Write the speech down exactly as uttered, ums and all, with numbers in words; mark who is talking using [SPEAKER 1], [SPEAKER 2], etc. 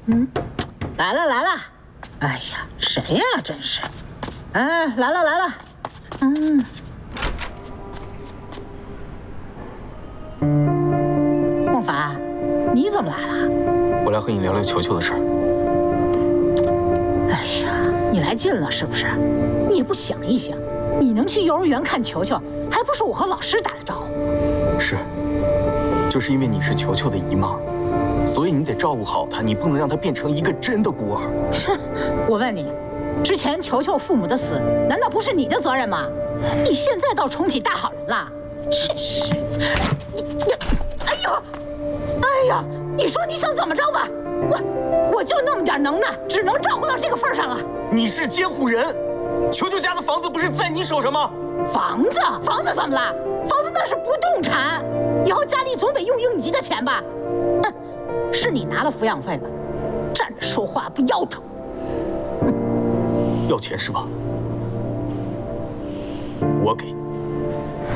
[SPEAKER 1] 嗯，来了来了，哎呀，谁呀？真是，哎，来了来了，嗯。孟凡，你怎么来了？
[SPEAKER 2] 我来和你聊聊球球的事儿。
[SPEAKER 1] 哎呀，你来劲了是不是？你也不想一想，你能去幼儿园看球球，还不是我和老师打的招呼？
[SPEAKER 2] 是，就是因为你是球球的姨妈。 所以你得照顾好他，你不能让他变成一个真的孤儿。
[SPEAKER 1] 哼，我问你，之前球球父母的死，难道不是你的责任吗？你现在倒重启大好人了，真是！你你，哎呦，哎呀，你说你想怎么着吧？我我就那么点能耐，只能照顾到这个份上了。
[SPEAKER 2] 你是监护人，球球家的房子不是在你手上吗？
[SPEAKER 1] 房子，房子怎么了？房子那是不动产，以后家里总得用应急的钱吧？哼。 是你拿了抚养费吧？站着说话不腰疼。
[SPEAKER 2] 要钱是吧？我给。